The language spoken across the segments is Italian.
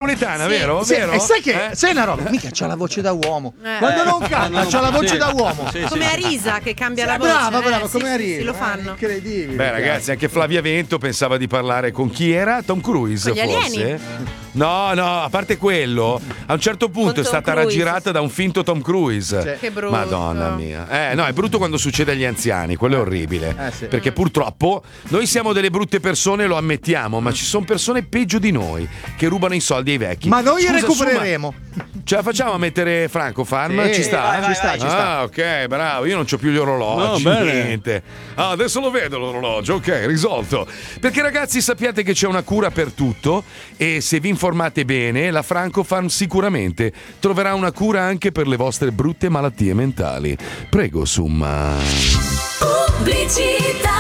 napoletana, vero? Sì, vero? e sai che sai una roba? Mica c'ha la voce da uomo. Quando non canta, c'ha la voce da uomo. Come Arisa che cambia la voce. Brava, come Arisa. Sì, lo fanno. Incredibile. Beh, ragazzi, anche Flavia Vento pensava di parlare con chi era? Tom Cruise, Con gli forse? alieni. No, a parte quello, a un certo punto Con è stata Tom Cruise. raggirata da un finto Tom Cruise. Che brutto. Madonna mia. No, è brutto quando succede agli anziani, quello è orribile. Sì. Perché purtroppo noi siamo delle brutte persone, lo ammettiamo, ma ci sono persone peggio di noi che rubano i soldi ai vecchi. Ma noi Scusa, recupereremo. Ce la facciamo a mettere Franco Farm? Sì, ci sta? ci sta. Ah, ok, bravo. Io non c'ho più gli orologi. No, bene. Niente. Ah, adesso lo vedo l'orologio. Ok, risolto. Perché, ragazzi, sappiate che c'è una cura per tutto. E se vi informate bene, la Franco Farm sicuramente troverà una cura anche per le vostre brutte malattie mentali. Prego, Summa. Pubblicità.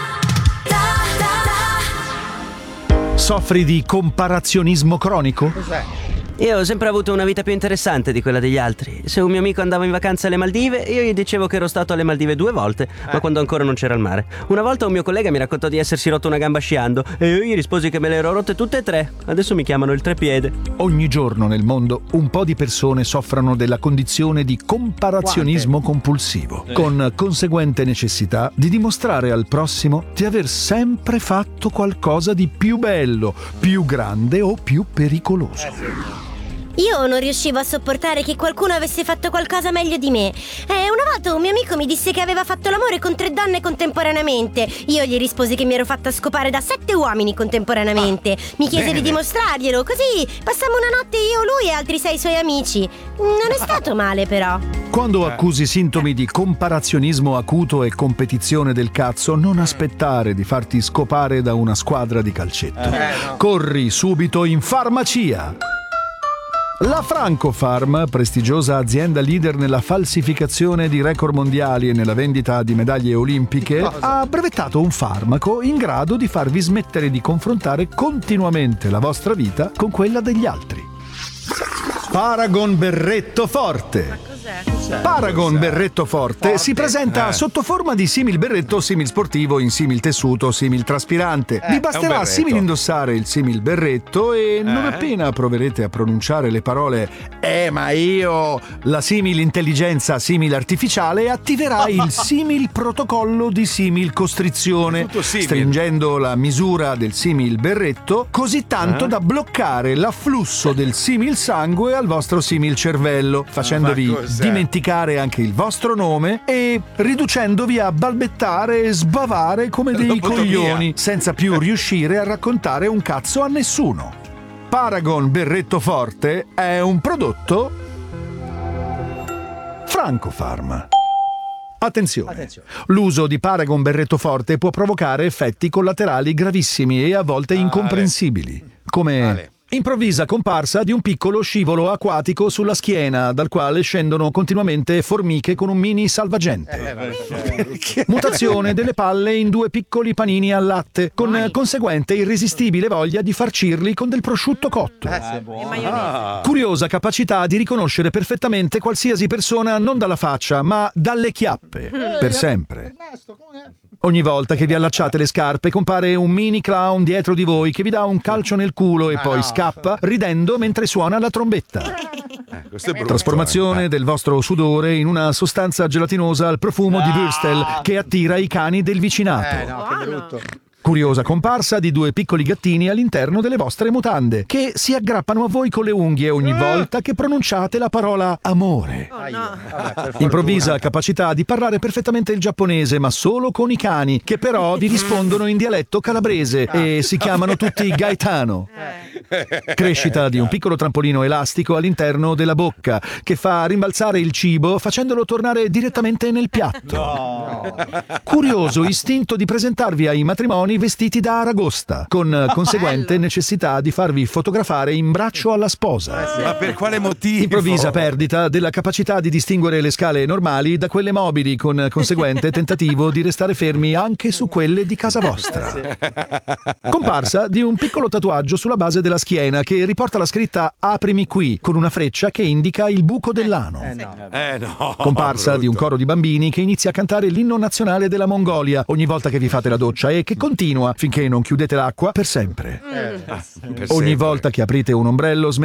Soffri di comparazionismo cronico? Cos'è? Io ho sempre avuto una vita più interessante di quella degli altri. Se un mio amico andava in vacanza alle Maldive, io gli dicevo che ero stato alle Maldive 2 volte, ma quando ancora non c'era il mare. Una volta un mio collega mi raccontò di essersi rotto una gamba sciando e io gli risposi che me le ero rotte tutte e 3. Adesso mi chiamano il trepiede. Ogni giorno nel mondo un po' di persone soffrono della condizione di comparazionismo compulsivo, con conseguente necessità di dimostrare al prossimo di aver sempre fatto qualcosa di più bello, più grande o più pericoloso. Io non riuscivo a sopportare che qualcuno avesse fatto qualcosa meglio di me. Una volta un mio amico mi disse che aveva fatto l'amore con 3 donne contemporaneamente. Io gli risposi che mi ero fatta scopare da 7 uomini contemporaneamente. Mi chiese di dimostrarglielo, così passammo una notte io, lui e altri 6 suoi amici. Non è stato male, però. Quando accusi sintomi di comparazionismo acuto e competizione del cazzo, non aspettare di farti scopare da una squadra di calcetto. Corri subito in farmacia. La Franco Farm, prestigiosa azienda leader nella falsificazione di record mondiali e nella vendita di medaglie olimpiche, ha brevettato un farmaco in grado di farvi smettere di confrontare continuamente la vostra vita con quella degli altri. Paragon Berretto Forte. Paragon Berretto Forte si presenta sotto forma di simil berretto, simil sportivo, in simil tessuto, simil traspirante. Vi basterà simil indossare il simil berretto e non appena proverete a pronunciare le parole ma io, la simil intelligenza simil artificiale attiverà il simil protocollo di simil costrizione, stringendo la misura del simil berretto così tanto da bloccare l'afflusso del simil sangue al vostro simil cervello, facendovi dimenticare anche il vostro nome e riducendovi a balbettare e sbavare come dei coglioni, senza più riuscire a raccontare un cazzo a nessuno. Paragon Berretto Forte è un prodotto Franco Farm. Attenzione. L'uso di Paragon Berretto Forte può provocare effetti collaterali gravissimi e a volte incomprensibili, come improvvisa comparsa di un piccolo scivolo acquatico sulla schiena, dal quale scendono continuamente formiche con un mini salvagente. Mutazione delle palle in 2 piccoli panini al latte, con conseguente irresistibile voglia di farcirli con del prosciutto cotto. Curiosa capacità di riconoscere perfettamente qualsiasi persona non dalla faccia, ma dalle chiappe, per sempre. Ogni volta che vi allacciate le scarpe compare un mini clown dietro di voi che vi dà un calcio nel culo e poi scappa ridendo mentre suona la trombetta. Trasformazione del vostro sudore in una sostanza gelatinosa al profumo di Würstel che attira i cani del vicinato. Che brutto. Curiosa comparsa di 2 piccoli gattini all'interno delle vostre mutande che si aggrappano a voi con le unghie ogni volta che pronunciate la parola amore. Improvvisa capacità di parlare perfettamente il giapponese, ma solo con i cani, che però vi rispondono in dialetto calabrese e si chiamano tutti Gaetano. Crescita di un piccolo trampolino elastico all'interno della bocca che fa rimbalzare il cibo facendolo tornare direttamente nel piatto. Curioso istinto di presentarvi ai matrimoni vestiti da aragosta, con conseguente necessità di farvi fotografare in braccio alla sposa. Ma per quale motivo? Improvvisa perdita della capacità di distinguere le scale normali da quelle mobili, con conseguente tentativo di restare fermi anche su quelle di casa vostra. Comparsa di un piccolo tatuaggio sulla base della schiena che riporta la scritta "Aprimi qui" con una freccia che indica il buco dell'ano. Comparsa di un coro di bambini che inizia a cantare l'inno nazionale della Mongolia ogni volta che vi fate la doccia e che continua finché non chiudete l'acqua per sempre. Ogni volta che aprite un ombrello